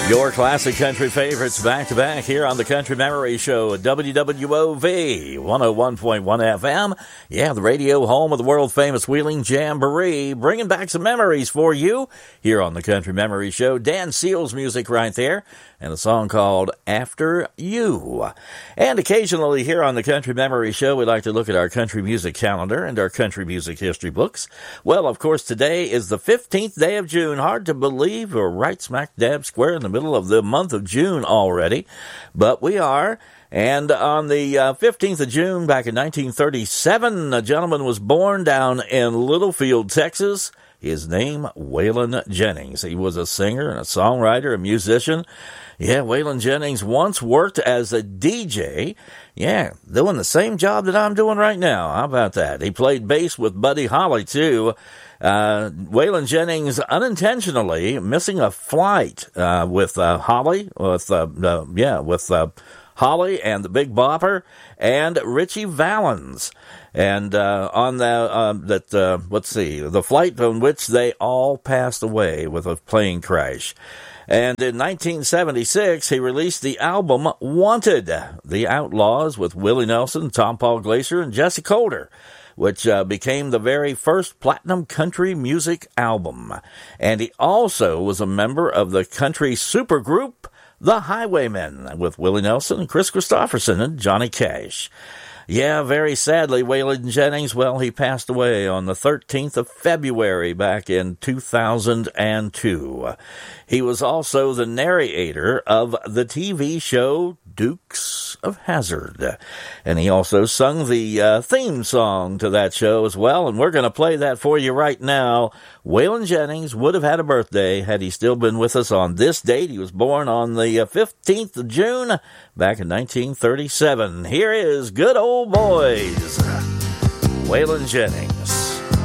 Your classic country favorites back-to-back here on the Country Memory Show at WWOV 101.1 FM. Yeah, the radio home of the world-famous Wheeling Jamboree, bringing back some memories for you here on the Country Memory Show. Dan Seals music right there, and a song called After You. And occasionally here on the Country Memory Show, we like to look at our country music calendar and our country music history books. Well, of course, today is the 15th day of June. Hard to believe we're right smack dab square in the middle of the month of June already, but we are. And on the 15th of June back in 1937, a gentleman was born down in Littlefield, Texas. His name, Waylon Jennings. He was a singer and a songwriter, a musician. Yeah, Waylon Jennings once worked as a DJ. Yeah, doing the same job that I'm doing right now. How about that? He played bass with Buddy Holly, too. Waylon Jennings unintentionally missing a flight with Holly, with Holly and the Big Bopper and Richie Valens. And on the flight on which they all passed away with a plane crash. And in 1976, he released the album Wanted, The Outlaws with Willie Nelson, Tom Paul Glaser, and Jesse Coulter, which became the very first platinum country music album. And he also was a member of the country supergroup The Highwaymen with Willie Nelson, Chris Christopherson, and Johnny Cash. Yeah, very sadly, Waylon Jennings, well, he passed away on the 13th of February back in 2002. He was also the narrator of the TV show Dukes of Hazzard. And he also sung the theme song to that show as well, and we're going to play that for you right now. Waylon Jennings would have had a birthday had he still been with us on this date. He was born on the 15th of June back in 1937. Here is Good Old Boys, Waylon Jennings.